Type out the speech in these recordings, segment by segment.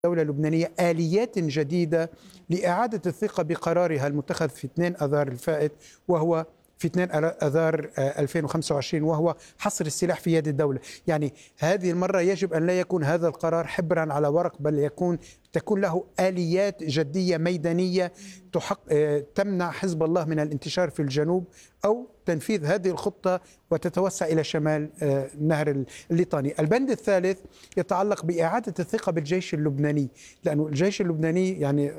الدولة اللبنانية آليات جديدة لإعادة الثقة بقرارها المتخذ في 2 أذار الفائت، وهو في 2 أذار 2025، وهو حصر السلاح في يد الدولة. يعني هذه المرة يجب أن لا يكون هذا القرار حبرا على ورق، بل تكون له آليات جدية ميدانية تمنع حزب الله من الانتشار في الجنوب، أو تنفيذ هذه الخطة وتتوسع إلى شمال النهر الليطاني. البند الثالث يتعلق بإعادة الثقة بالجيش اللبناني، لأن الجيش اللبناني يعني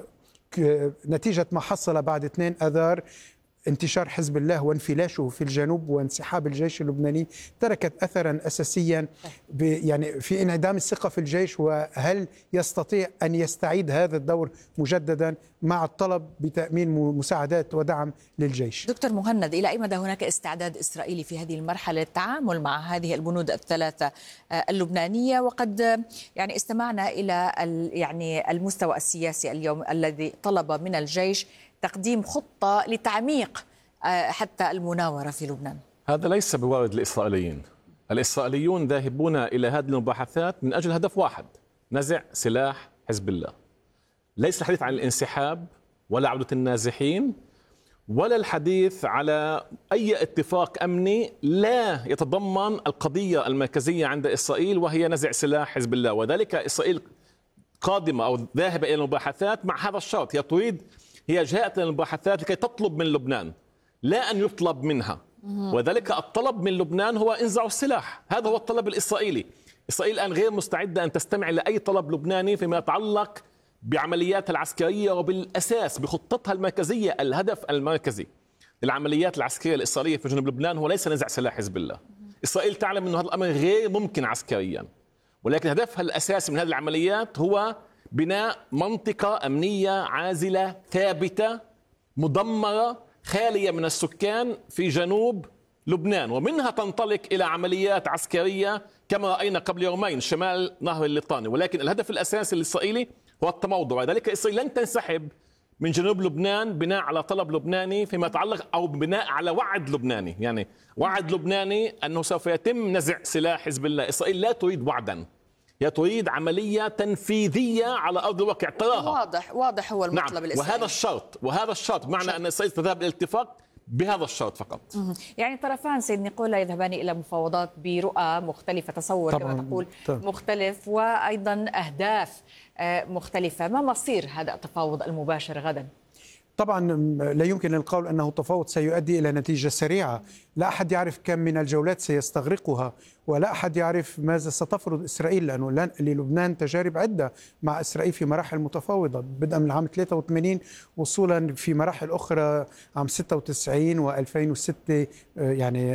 نتيجة ما حصل بعد 2 أذار انتشار حزب الله وانفلاشه في الجنوب وانسحاب الجيش اللبناني تركت أثرا أساسيا يعني في انعدام الثقة في الجيش، وهل يستطيع أن يستعيد هذا الدور مجددا مع الطلب بتأمين مساعدات ودعم للجيش. دكتور مهند، إلى أي مدى هناك استعداد إسرائيلي في هذه المرحلة للتعامل مع هذه البنود الثلاثة اللبنانية؟ وقد يعني استمعنا إلى يعني المستوى السياسي اليوم الذي طلب من الجيش تقديم خطة لتعميق حتى المناورة في لبنان. هذا ليس بوارد الإسرائيليين. الإسرائيليون ذاهبون إلى هذه المباحثات من أجل هدف واحد: نزع سلاح حزب الله. ليس الحديث عن الانسحاب ولا عودة النازحين ولا الحديث على أي اتفاق أمني لا يتضمن القضية المركزية عند إسرائيل، وهي نزع سلاح حزب الله. وذلك إسرائيل قادمة أو ذاهبة إلى المباحثات مع هذا الشرط. هي جاءت للمباحثات لكي تطلب من لبنان، لا أن يطلب منها. وذلك الطلب من لبنان هو انزعوا السلاح. هذا هو الطلب الإسرائيلي. إسرائيل الآن غير مستعدة أن تستمع لأي طلب لبناني فيما يتعلق بعملياتها العسكرية، وبالأساس بخطتها المركزية. الهدف المركزي للعمليات العسكرية الإسرائيلية في جنوب لبنان هو ليس نزع سلاح حزب الله. إسرائيل تعلم أن هذا الأمر غير ممكن عسكريا، ولكن هدفها الأساسي من هذه العمليات هو بناء منطقة أمنية عازلة ثابتة مدمرة خالية من السكان في جنوب لبنان، ومنها تنطلق إلى عمليات عسكرية كما رأينا قبل يومين شمال نهر الليطاني. ولكن الهدف الأساسي الإسرائيلي هو التموضع، وذلك إسرائيل لن تنسحب من جنوب لبنان بناء على طلب لبناني فيما يتعلق أو بناء على وعد لبناني، يعني وعد لبناني أنه سوف يتم نزع سلاح حزب الله. إسرائيل لا تريد وعدا، هي تريد عملية تنفيذية على أرض الواقع تراها. واضح هو المطلب. نعم. الإسرائيلي. وهذا الشرط معنى أن إسرائيل تذهب للاتفاق بهذا الشرط فقط. يعني طرفان سيد نيقولا يذهبان إلى مفاوضات برؤى مختلفة، تصور كما تقول مختلف، وأيضا أهداف مختلفة. ما مصير هذا التفاوض المباشر غدا؟ طبعا لا يمكن القول أنه تفاوض سيؤدي إلى نتيجة سريعة. لا أحد يعرف كم من الجولات سيستغرقها، ولا أحد يعرف ماذا ستفرض إسرائيل، لأنه للبنان تجارب عدة مع إسرائيل في مراحل متفاوضة، بدءا من عام 83 وصولا في مراحل أخرى عام 96 و2006 يعني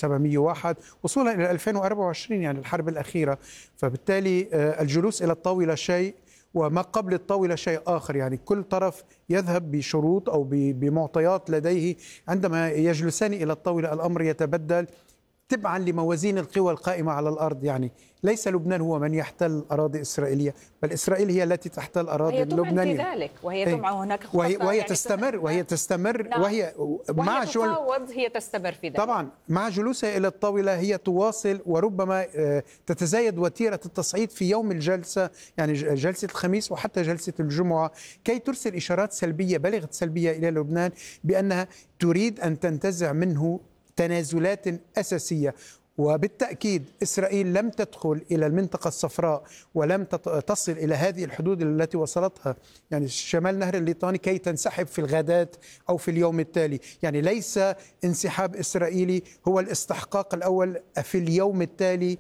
1701 وصولا إلى 2024 يعني الحرب الأخيرة. فبالتالي الجلوس إلى الطاولة شيء، وما قبل الطاولة شيء آخر. يعني كل طرف يذهب بشروط أو بمعطيات لديه. عندما يجلسان إلى الطاولة الأمر يتبدل تبعا لموازين القوى القائمة على الأرض. يعني ليس لبنان هو من يحتل أراضي إسرائيلية، بل إسرائيل هي التي تحتل أراضي اللبنانية. في ذلك وهي تمع هناك خطة، وهي يعني تستمر نعم. وهي مع تفاوض، هي تستمر في ذلك. طبعا مع جلوسها إلى الطاولة هي تواصل، وربما تتزايد وتيرة التصعيد في يوم الجلسة، يعني جلسة الخميس وحتى جلسة الجمعة، كي ترسل إشارات سلبية بالغة السلبية إلى لبنان بأنها تريد أن تنتزع منه تنازلات أساسية. وبالتأكيد إسرائيل لم تدخل إلى المنطقة الصفراء ولم تصل إلى هذه الحدود التي وصلتها يعني شمال نهر الليطاني كي تنسحب في الغداة أو في اليوم التالي. يعني ليس انسحاب إسرائيلي هو الاستحقاق الأول في اليوم التالي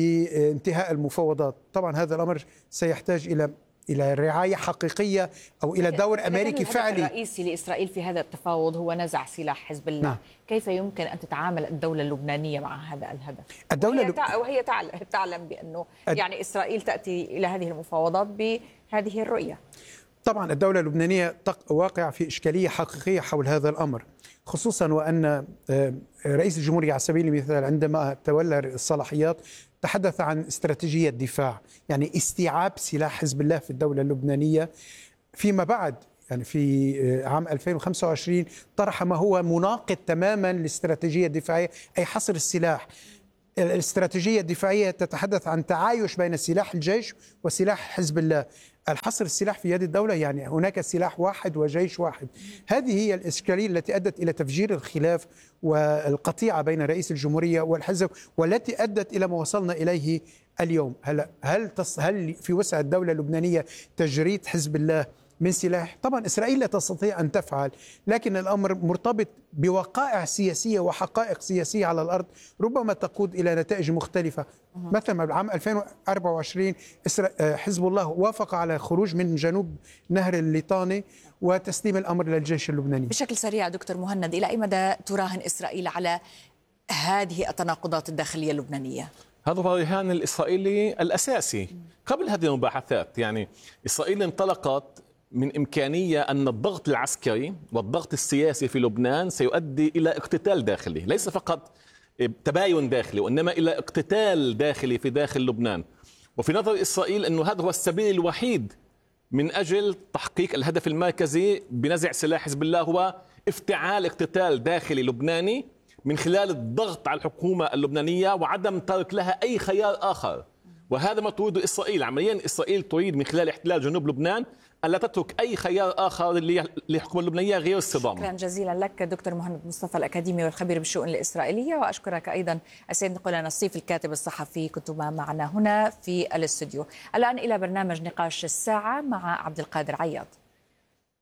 لانتهاء المفاوضات. طبعا هذا الأمر سيحتاج إلى رعاية حقيقية أو إلى دور أمريكي فعلي. الهدف الرئيسي لإسرائيل في هذا التفاوض هو نزع سلاح حزب الله. نعم. كيف يمكن أن تتعامل الدولة اللبنانية مع هذا الهدف؟ وهي تعلم بأنه يعني إسرائيل تأتي إلى هذه المفاوضات بهذه الرؤية. طبعا الدولة اللبنانية واقعة في إشكالية حقيقية حول هذا الأمر، خصوصا وأن رئيس الجمهورية على سبيل المثال عندما تولى الصلاحيات تحدث عن استراتيجية دفاع، يعني استيعاب سلاح حزب الله في الدولة اللبنانية. فيما بعد يعني في عام 2025 طرح ما هو مناقض تماما للاستراتيجية الدفاعية، أي حصر السلاح. الاستراتيجية الدفاعية تتحدث عن تعايش بين سلاح الجيش وسلاح حزب الله. الحصر السلاح في يد الدولة يعني هناك سلاح واحد وجيش واحد. هذه هي الإشكالية التي أدت إلى تفجير الخلاف والقطيعة بين رئيس الجمهورية والحزب، والتي أدت إلى ما وصلنا إليه اليوم. هل في وسع الدولة اللبنانية تجريد حزب الله من سلاح؟ طبعا إسرائيل لا تستطيع أن تفعل، لكن الأمر مرتبط بوقائع سياسية وحقائق سياسية على الأرض ربما تقود إلى نتائج مختلفة. مثلا بالعام 2024 حزب الله وافق على خروج من جنوب نهر الليطاني وتسليم الأمر للجيش اللبناني. بشكل سريع دكتور مهند، إلى أي مدى تراهن إسرائيل على هذه التناقضات الداخلية اللبنانية؟ هذا هو الرهان الإسرائيلي الأساسي قبل هذه المباحثات. يعني إسرائيل انطلقت من إمكانية أن الضغط العسكري والضغط السياسي في لبنان سيؤدي إلى اقتتال داخلي، ليس فقط تباين داخلي وإنما إلى اقتتال داخلي في داخل لبنان. وفي نظر إسرائيل أنه هذا هو السبيل الوحيد من أجل تحقيق الهدف المركزي بنزع سلاح حزب الله، هو افتعال اقتتال داخلي لبناني من خلال الضغط على الحكومة اللبنانية وعدم ترك لها أي خيار آخر. وهذا ما تريده إسرائيل عمليا. إسرائيل تريد من خلال احتلال جنوب لبنان ألا تترك أي خيار آخر للحكومة اللبنانية غير الصدام. شكرا جزيلا لك دكتور مهند مصطفى الأكاديمي والخبير بالشؤون الإسرائيلية، وأشكرك أيضا السيد نقول نصيف الكاتب الصحفي، كنتما معنا هنا في الاستوديو. الآن إلى برنامج نقاش الساعة مع عبد القادر عياض.